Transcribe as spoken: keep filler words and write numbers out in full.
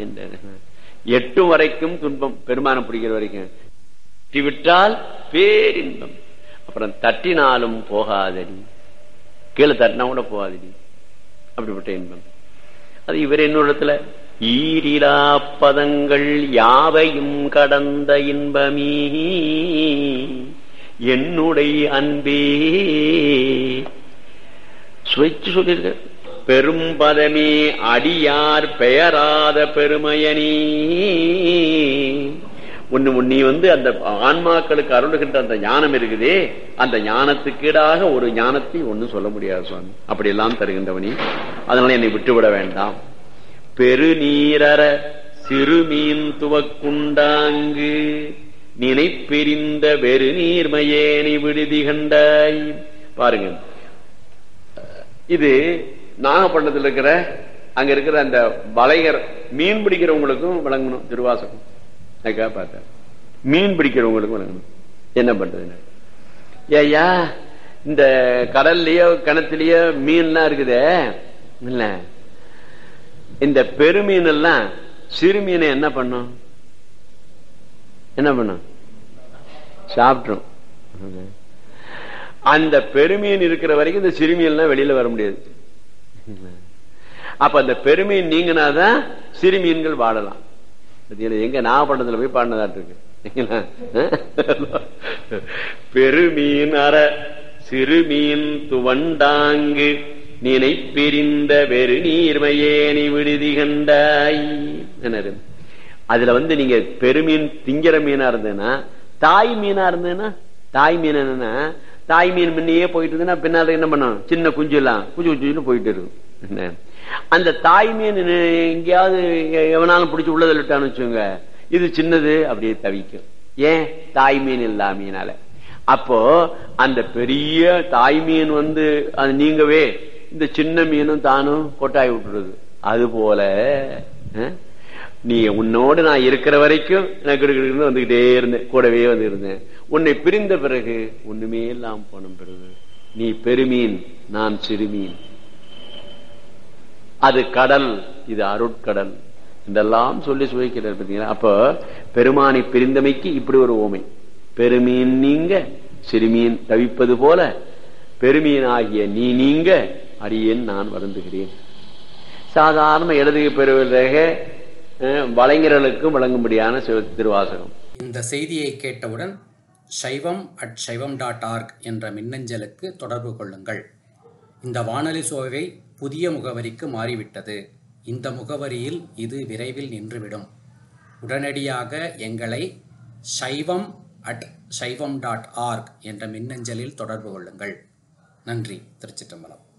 எட்டு வரைக்கும் துன்பம், பெருமானம் பிடிக்கிற வரைக்கும். தட்டி விட்டால் பேரின்பம். அப்புறம் தட்டினாலும் போகாதடி, கீழே தட்டினா கூட போகாதடி, அப்படிப்பட்ட இன்பம். அது இவர் இன்னொரு இடத்துல ஈரிலா பதங்கள் யாவையும் கடந்த இன்பமீ என்னுடைய அன்பே சுவைச்சு சொல்லியிருக்க. பெரும் பதமே அடியார் பெயராத பெருமையனே. ஒண்ணு நீ வந்து அந்த ஆன்மாக்களுக்கு அருளுகின்ற அந்த ஞானம் இருக்குதே, அந்த ஞானத்துக்கீடாக ஒரு ஞானத்தை ஒன்னும் சொல்ல முடியாது சுவாமி. அப்படி எல்லாம் தருகின்றவனி, அதனால என்னை விட்டுவிட வேண்டாம். பெருநீரற சிறுமீன் துவக்குண்டாங்கு நினைப்பெரிந்த வெறு நீர்மையேனை விடுதி கண்டாய். பாருங்க, இது நாகப்பட்டினத்தில் இருக்கிற அங்க இருக்கிற அந்த வளைகர் மீன் பிடிக்கிறவங்களுக்கும் வழங்கணும் திருவாசகம். பார்த்தேன், மீன் பிடிக்கிறவங்களுக்கும் வழங்கணும். என்ன பண்றது? ஏயா இந்த கடல்லயோ கிணத்துலயோ மீன்லாம் இருக்குதே இல்ல, இந்த பெருமீன் எல்லாம் சிறு மீனை என்ன பண்ணும்? என்ன பண்ணும்? சாப்பிட்ரும். அந்த பெருமீன் இருக்கிற வரைக்கும் இந்த சிறுமீன்லாம் வெளியில வர முடியாது. அப்ப அந்த பெருமீன் நீங்கினாதான் சிறுமீன்கள் வாழலாம். எங்க நாகப்பட்டினத்துல போய் பாடினதாட்டு இருக்கு. பெருமீன் அற சிறுமீன் துவண்டாங்கு நினைப்பெரிந்த வெறு நீர்மையேனி விடுதி கண்டாய். அதுல வந்து நீங்க பெருமீன் திங்கிற மீனா இருந்ததுன்னா, தாய் மீனா இருந்ததுன்னா, தாய் மீன் என்னன்னா, தாய் மீன் முன்னையே போயிட்டு இருந்ததுன்னா பின்னால என்ன பண்ணும்? சின்ன குஞ்சு எல்லாம் குஞ்சு குஞ்சு போயிட்டு இருக்கும். அந்த தாய் மீன் எங்கேயாவது எவனாலும் பிடிச்சி உள்ளதில் விட்டான்னு வச்சுங்க, இது சின்னது அப்படியே தவிக்கும். ஏன்? தாய் மீன் இல்லா மீனால. அப்போ அந்த பெரிய தாய் மீன் வந்து அது நீங்கவே இந்த சின்ன மீனும் தானும் கொட்டாய் விட்டுறது. அது போல நீ உன்னோடு நான் இருக்கிற வரைக்கும் நான் கிடுக்கிட்டு வந்துகிட்டே இருந்தேன், கூடவே வந்து இருந்தேன். உன்னை பிரிந்த பிறகு ஒண்ணுமே இல்லாம போன பிறகு நீ பெருமீன், நான் சிறுமீன். அது கடல், இது அருட்கடல் இதெல்லாம் சொல்லி சுவைக்கிறார். பார்த்தீங்களா? அப்போ பெருமானை பிரிந்தமைக்கு இப்படி ஒரு ஓமை. பெருமீன் நீங்க சிறுமீன் தவிப்பது போல பெருமீன் ஆகிய நீ நீங்க அடியேன் நான் வருந்துகிறேன். சாதாரண இடது பெறுவதாக வளைஞர்களுக்கும் வழங்கும்படியான திருவாசகம். இந்த செய்தியை கேட்டவுடன் சைவம் அட் சைவம் டாட் ஆர்க் என்ற மின்னஞ்சலுக்கு தொடர்பு கொள்ளுங்கள். இந்த வானொலி சோவை புதிய முகவரிக்கு மாறிவிட்டது. இந்த முகவரியில் இது விரைவில் நின்றுவிடும். உடனடியாக எங்களை சைவம் அட் சைவம் டாட் ஆர்க் என்ற மின்னஞ்சலில் தொடர்பு கொள்ளுங்கள். நன்றி. திருச்சிற்றம்பலம்.